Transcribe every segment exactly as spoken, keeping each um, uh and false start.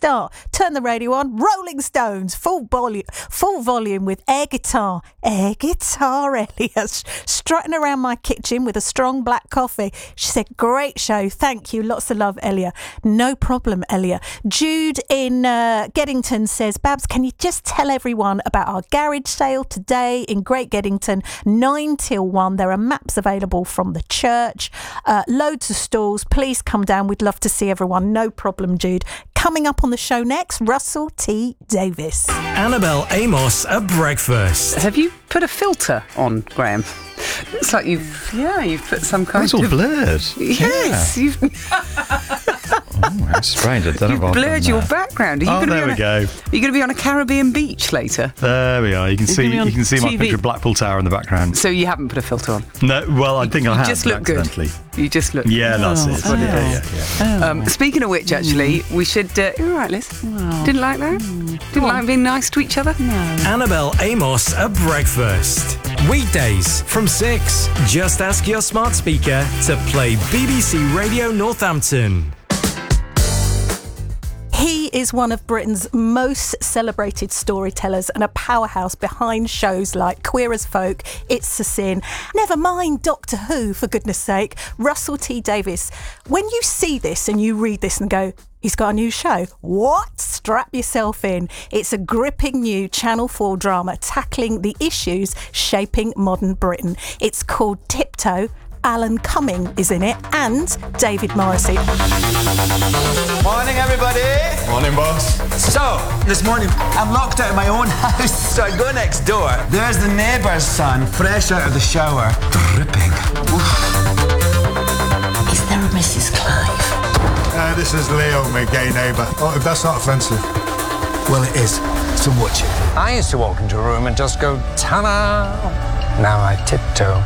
start. Turn the radio on. Rolling Stones, full volume, full volume with air guitar. Air guitar, Ellia, strutting around my kitchen with a strong black coffee. She said, great show. Thank you. Lots of love, Ellia. No problem, Ellia. Jude in uh, Geddington says, Babs, can you just tell everyone about our garage sale today in Great Geddington, nine till one. There are maps available from the church. Uh, loads of stalls. Please come down. We'd love to see everyone. No problem, Jude. Coming up on the show next, Russell T Davies. Annabelle Amos at breakfast. Have you put a filter on, Graham? Looks like you've, yeah, you've put some kind it's of... It's all blurred. Yes, yeah. you've... Oh, that's strange. I don't You've know what blurred I've done your there. background. Are you Oh, gonna there be we on go. A, are you going to be on a Caribbean beach later? There we are. You can You're see gonna be on you can see my T V. picture of Blackpool Tower in the background. So you haven't put a filter on? No, well, I think I you have. just look good. Accidentally. You just look Yeah, good. that's Oh, it. oh. Yeah, yeah, yeah. Um, speaking of which, actually, we should... Uh, you're all right, Liz. Oh. Didn't like that? Didn't like being nice to each other? No. Annabelle Amos at breakfast. Weekdays from six. Just ask your smart speaker to play B B C Radio Northampton. He is one of Britain's most celebrated storytellers and a powerhouse behind shows like Queer as Folk, It's a Sin, never mind Doctor Who, for goodness sake. Russell T Davies. When you see this and you read this and go, he's got a new show. What? Strap yourself in. It's a gripping new Channel four drama tackling the issues shaping modern Britain. It's called Tiptoe. Alan Cumming is in it, and David Morrissey. Morning, everybody. Morning, boss. So, this morning, I'm locked out of my own house, so I go next door. There's the neighbour's son, fresh out of the shower, dripping. Oof. Is there a Missus Clive? Uh, this is Leo, my gay neighbour. Oh, if that's not offensive. Well, it is, so watch it. I used to walk into a room and just go, ta-da! Now I tiptoe,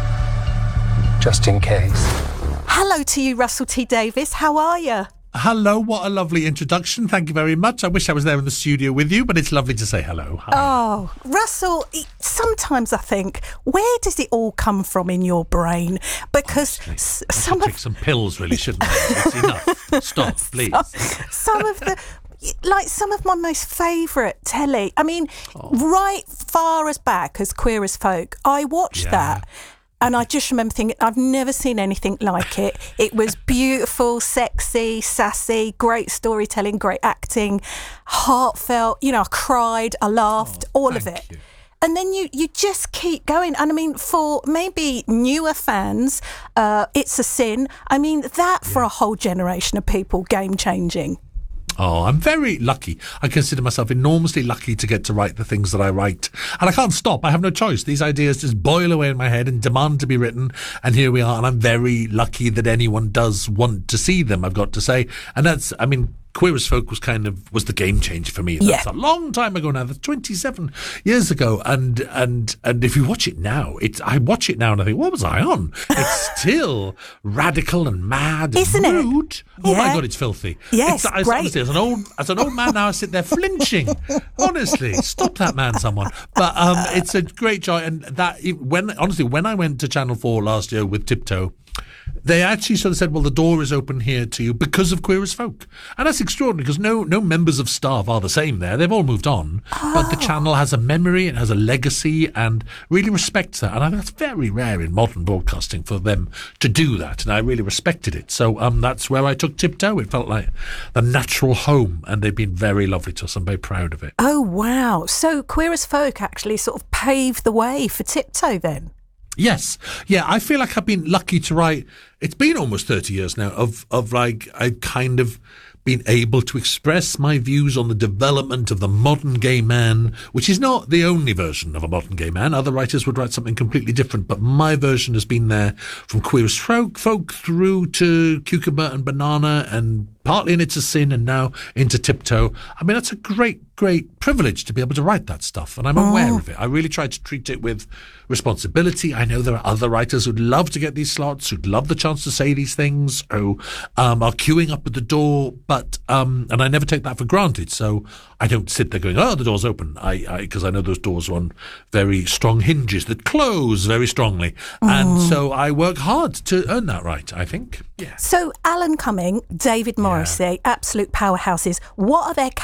just in case. Hello to you, Russell T Davies. How are you? Hello, what a lovely introduction. Thank you very much. I wish I was there in the studio with you, but it's lovely to say hello. Hi. Oh, Russell, sometimes I think, where does it all come from in your brain? Because Honestly, s- I some should of take some pills, really, shouldn't I? It's enough. Stop, please. some, some of the... Like some of my most favourite telly. I mean, oh. right far as back as Queer as Folk, I watched yeah. that. And I just remember thinking, I've never seen anything like it. It was beautiful, sexy, sassy, great storytelling, great acting, heartfelt. You know, I cried, I laughed, oh, all of it. You. And then you, you just keep going. And I mean, for maybe newer fans, uh, It's a Sin. I mean, that yeah. for a whole generation of people, game-changing. Oh, I'm very lucky. I consider myself enormously lucky to get to write the things that I write. And I can't stop. I have no choice. These ideas just boil away in my head and demand to be written. And here we are. And I'm very lucky that anyone does want to see them, I've got to say. And that's, I mean... Queer as Folk was kind of was the game changer for me. That's yeah. a long time ago now. That's twenty-seven years ago. And and and if you watch it now, it's I watch it now and I think, what was I on? It's still radical and mad, and isn't rude. it? Oh yeah. my God, it's filthy. Yes, it's, great. Honestly, as an old as an old man now, I sit there flinching. Honestly, stop that man, someone. But um, it's a great joy. And that when honestly, when I went to Channel four last year with Tiptoe, they actually sort of said, well, the door is open here to you because of Queer as Folk. And that's extraordinary because no no members of staff are the same there. They've all moved on. Oh. But the channel has a memory, it has a legacy and really respects that. And I think that's very rare in modern broadcasting for them to do that. And I really respected it. So um, that's where I took Tiptoe. It felt like the natural home. And they've been very lovely to us. I'm very proud of it. Oh, wow. So Queer as Folk actually sort of paved the way for Tiptoe then? Yes. Yeah, I feel like I've been lucky to write, it's been almost thirty years now, of, of like, I've kind of been able to express my views on the development of the modern gay man, which is not the only version of a modern gay man. Other writers would write something completely different, but my version has been there from Queer as Folk, folk through to Cucumber and Banana and partly in It's a Sin and now into Tiptoe. I mean, that's a great, great privilege to be able to write that stuff, and I'm oh. aware of it. I really try to treat it with responsibility. I know there are other writers who'd love to get these slots, who'd love the chance to say these things, who um, are queuing up at the door, but um, and I never take that for granted. So I don't sit there going, oh, the door's open, I because I, I know those doors are on very strong hinges that close very strongly. Oh. And so I work hard to earn that right, I think. Yeah. So Alan Cumming, David Morrissey, yeah. absolute powerhouses. What are their